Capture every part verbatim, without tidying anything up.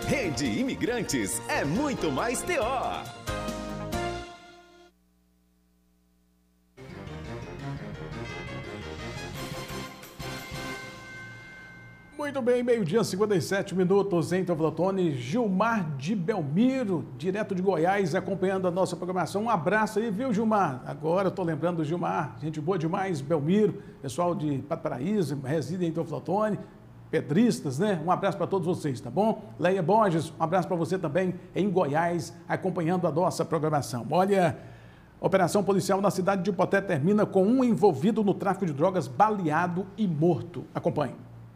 Rede Imigrantes é muito mais T O. Muito bem, meio-dia, cinquenta e sete minutos em Teoflotone. Gilmar de Belmiro, direto de Goiás, acompanhando a nossa programação. Um abraço aí, viu, Gilmar? Agora eu tô lembrando do Gilmar, gente boa demais, Belmiro, pessoal de Pato Paraíso, reside em Teoflotone, pedristas, né? Um abraço para todos vocês, tá bom? Leia Borges, um abraço para você também em Goiás, acompanhando a nossa programação. Olha, operação policial na cidade de Ipoté termina com um envolvido no tráfico de drogas baleado e morto. Acompanhe.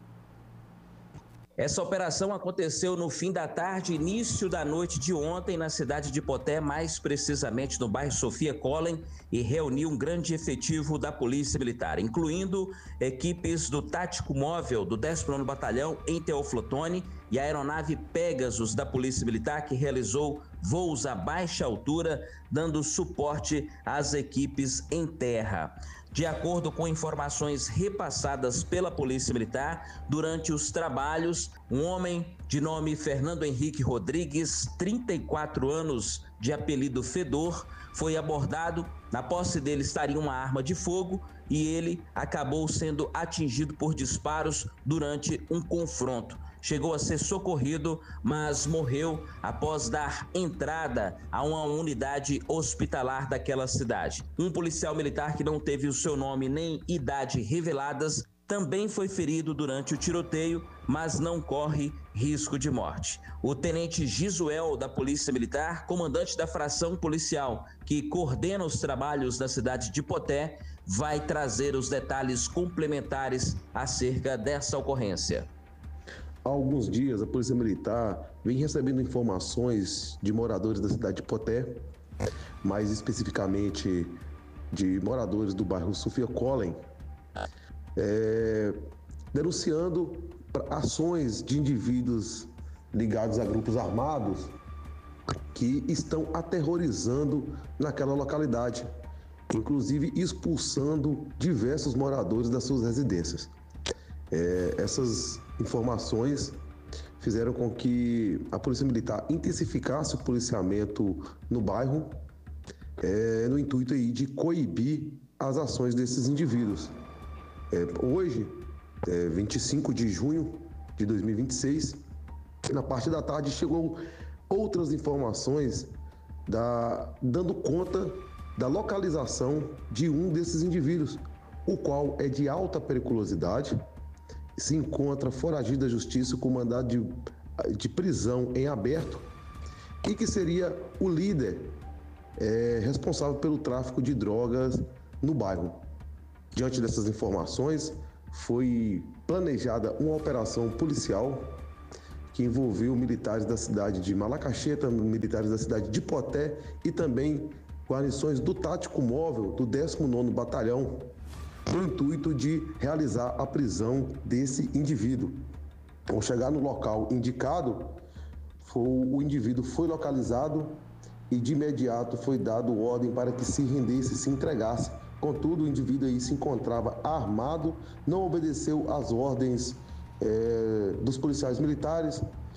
Essa operação aconteceu no fim da tarde, início da noite de ontem, na cidade de Ipoté, mais precisamente no bairro Sofia Collen, e reuniu um grande efetivo da Polícia Militar, incluindo equipes do Tático Móvel do décimo nono Batalhão em Teoflotone e a aeronave Pegasus da Polícia Militar, que realizou voos a baixa altura, dando suporte às equipes em terra. De acordo com informações repassadas pela Polícia Militar, durante os trabalhos, um homem de nome Fernando Henrique Rodrigues, trinta e quatro anos, de apelido Fedor, foi abordado. Na posse dele estaria uma arma de fogo e ele acabou sendo atingido por disparos durante um confronto. Chegou a ser socorrido, mas morreu após dar entrada a uma unidade hospitalar daquela cidade. Um policial militar que não teve o seu nome nem idade reveladas também foi ferido durante o tiroteio, mas não corre risco de morte. O tenente Gisuel, da Polícia Militar, comandante da fração policial que coordena os trabalhos da cidade de Ipoté, vai trazer os detalhes complementares acerca dessa ocorrência. Há alguns dias, a Polícia Militar vem recebendo informações de moradores da cidade de Ipoté, mais especificamente de moradores do bairro Sofia Collen, é, denunciando ações de indivíduos ligados a grupos armados que estão aterrorizando naquela localidade, inclusive expulsando diversos moradores das suas residências. É, essas informações fizeram com que a Polícia Militar intensificasse o policiamento no bairro, é, no intuito aí de coibir as ações desses indivíduos. É, hoje, é, vinte e cinco de junho de dois mil e vinte e seis, na parte da tarde chegou outras informações da, dando conta da localização de um desses indivíduos, o qual é de alta periculosidade, se encontra foragido da justiça com mandado de, de prisão em aberto e que seria o líder é, responsável pelo tráfico de drogas no bairro. Diante dessas informações, foi planejada uma operação policial que envolveu militares da cidade de Malacacheta, militares da cidade de Ipoté e também guarnições do Tático Móvel do décimo nono Batalhão, no intuito de realizar a prisão desse indivíduo. Ao chegar no local indicado, foi, o indivíduo foi localizado e de imediato foi dado ordem para que se rendesse, se entregasse. Contudo, o indivíduo aí se encontrava armado, não obedeceu às ordens é, dos policiais militares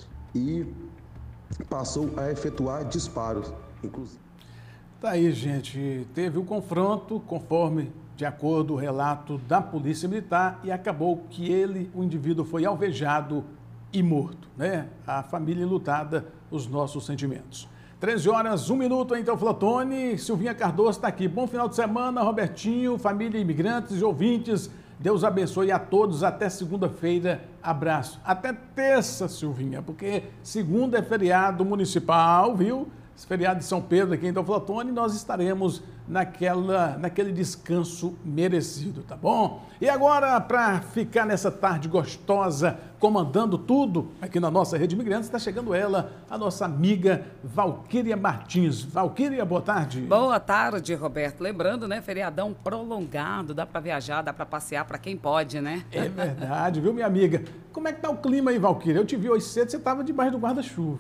e passou a efetuar disparos, inclusive. Tá aí, gente. Teve o confronto, conforme de acordo com o relato da Polícia Militar, e acabou que ele, o indivíduo, foi alvejado e morto, né? A família enlutada, os nossos sentimentos. treze horas, um minuto em Teoflotone. Silvinha Cardoso está aqui. Bom final de semana, Robertinho, família, imigrantes e ouvintes. Deus abençoe a todos. Até segunda-feira. Abraço. Até terça, Silvinha, porque segunda é feriado municipal, viu? Esse feriado de São Pedro aqui em Teoflotone, nós estaremos naquela, naquele descanso merecido, tá bom? E agora, para ficar nessa tarde gostosa, comandando tudo aqui na nossa Rede Imigrantes, está chegando ela, a nossa amiga Valquíria Martins. Valquíria, boa tarde. Boa tarde, Roberto. Lembrando, né, feriadão prolongado, dá para viajar, dá para passear para quem pode, né? É verdade, viu, minha amiga? Como é que tá o clima aí, Valquíria? Eu te vi hoje cedo, você estava debaixo do guarda-chuva.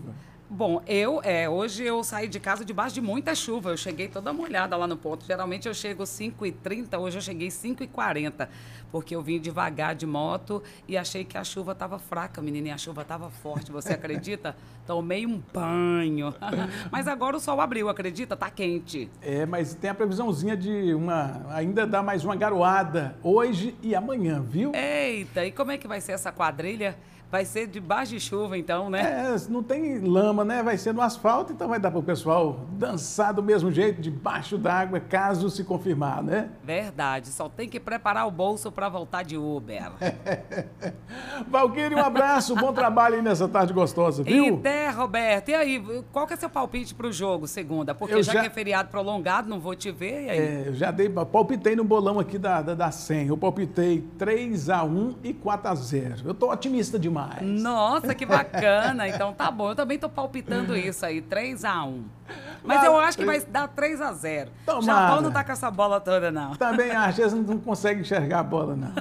Bom, eu, é, hoje eu saí de casa debaixo de muita chuva. Eu cheguei toda molhada lá no ponto. Geralmente eu chego cinco e trinta, hoje eu cheguei cinco e quarenta, porque eu vim devagar de moto e achei que a chuva estava fraca, menina, e a chuva estava forte. Você acredita? Tomei um banho. Mas agora o sol abriu, acredita? Tá quente. É, mas tem a previsãozinha de uma, ainda dá mais uma garoada hoje e amanhã, viu? Eita, e como é que vai ser essa quadrilha? Vai ser debaixo de chuva, então, né? É, não tem lama, né? Vai ser no asfalto, então vai dar para o pessoal dançar do mesmo jeito, debaixo d'água, caso se confirmar, né? Verdade, só tem que preparar o bolso para voltar de Uber. Valquíria, um abraço, bom trabalho aí nessa tarde gostosa, viu? E até, Roberto, e aí, qual que é seu palpite para o jogo, segunda? Porque Eu já, já que é feriado prolongado, não vou te ver, e aí? É, eu já dei, palpitei no bolão aqui da, da, da cem, eu palpitei três a um e quatro a zero. Eu tô otimista demais. Nossa, que bacana. Então tá bom, eu também tô palpitando isso aí, três a um. Mas Mas, eu acho que vai dar três a zero. Tomara. O Japão não tá com essa bola toda, não. Também acho, eles não conseguem enxergar a bola, não.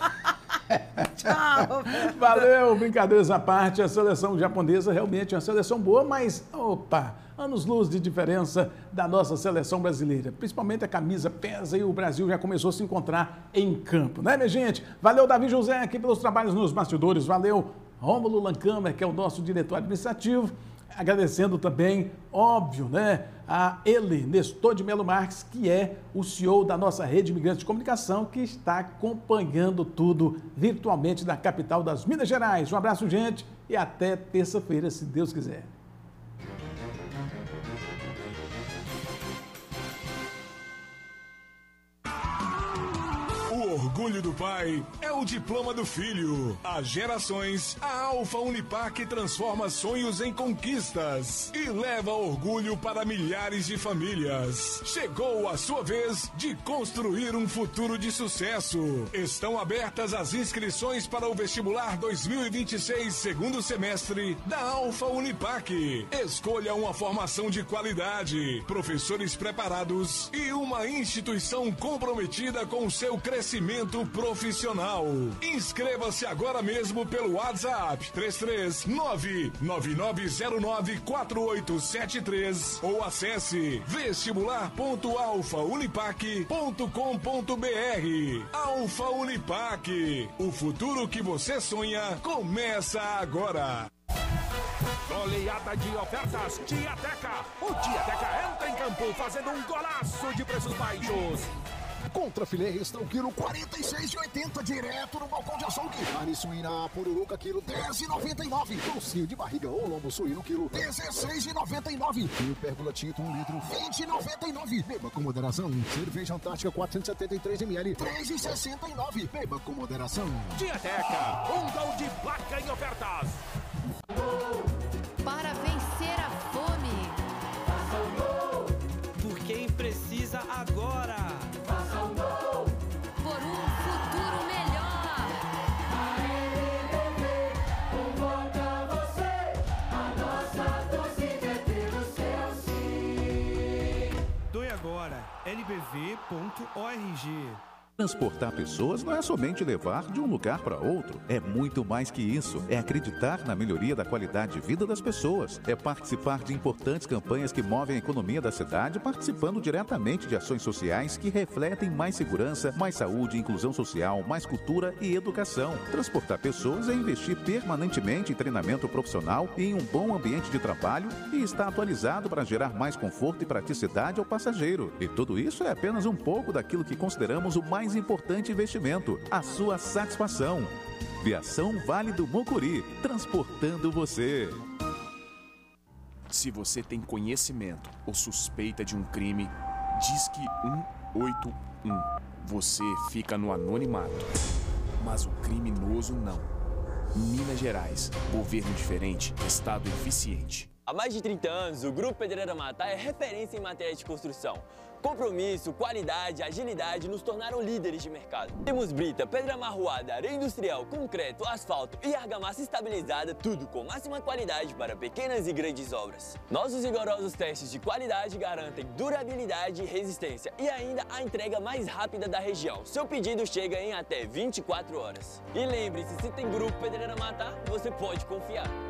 Tchau. Valeu, brincadeiras à parte, a seleção japonesa realmente é uma seleção boa, mas, opa, anos-luz de diferença da nossa seleção brasileira. Principalmente a camisa pesa e o Brasil já começou a se encontrar em campo, né, minha gente? Valeu, Davi José, aqui pelos trabalhos nos bastidores. Valeu, Rômulo Lancâmara, que é o nosso diretor administrativo. Agradecendo também, óbvio, né, a ele, Nestor de Melo Marques, que é o C E O da nossa rede Imigrante de Comunicação, que está acompanhando tudo virtualmente da capital das Minas Gerais. Um abraço, gente, e até terça-feira, se Deus quiser. O orgulho do pai é o diploma do filho. Há gerações, a Alfa Unipac transforma sonhos em conquistas e leva orgulho para milhares de famílias. Chegou a sua vez de construir um futuro de sucesso. Estão abertas as inscrições para o vestibular dois mil e vinte e seis, segundo semestre da Alfa Unipac. Escolha uma formação de qualidade, professores preparados e uma instituição comprometida com o seu crescimento profissional. Inscreva-se agora mesmo pelo WhatsApp três três nove nove nove zero nove quatro oito sete três ou acesse vestibular ponto alfa unipac ponto com ponto br. Alfa Unipac, o futuro que você sonha começa agora. Goleada de ofertas Diateca. O Diateca entra em campo fazendo um golaço de preços baixos. Contra filé extra, o quilo quarenta e seis e oitenta, direto no balcão de açougue. Carne suína pururuca, quilo dez e noventa e nove. Docinho de barriga ou lombo suíno, quilo dezesseis e noventa e nove. E o pérgola tinto, um litro, vinte e noventa e nove. Beba com moderação. Cerveja Antártica, quatrocentos e setenta e três mililitros, três e sessenta e nove. Beba com moderação. Diateca, um gol de placa em ofertas. Para vencer a fome. Faça um gol. Por quem precisa agora. Faça um gol. Por um futuro melhor. A L B V convoca você. A nossa torcida é pelo seu sim. Doe agora. L B V ponto org. Transportar pessoas não é somente levar de um lugar para outro. É muito mais que isso. É acreditar na melhoria da qualidade de vida das pessoas. É participar de importantes campanhas que movem a economia da cidade, participando diretamente de ações sociais que refletem mais segurança, mais saúde, inclusão social, mais cultura e educação. Transportar pessoas é investir permanentemente em treinamento profissional e em um bom ambiente de trabalho e estar atualizado para gerar mais conforto e praticidade ao passageiro. E tudo isso é apenas um pouco daquilo que consideramos o mais importante investimento, a sua satisfação. Viação Vale do Mucuri, transportando você. Se você tem conhecimento ou suspeita de um crime, disque um oito um. Você fica no anonimato. Mas o criminoso não. Minas Gerais, governo diferente, estado eficiente. Há mais de trinta anos, o Grupo Pedreira Matá é referência em matéria de construção. Compromisso, qualidade, agilidade nos tornaram líderes de mercado. Temos brita, pedra amarroada, areia industrial, concreto, asfalto e argamassa estabilizada, tudo com máxima qualidade para pequenas e grandes obras. Nossos rigorosos testes de qualidade garantem durabilidade e resistência e ainda a entrega mais rápida da região. Seu pedido chega em até vinte e quatro horas. E lembre-se, se tem Grupo Pedreira Matá, você pode confiar.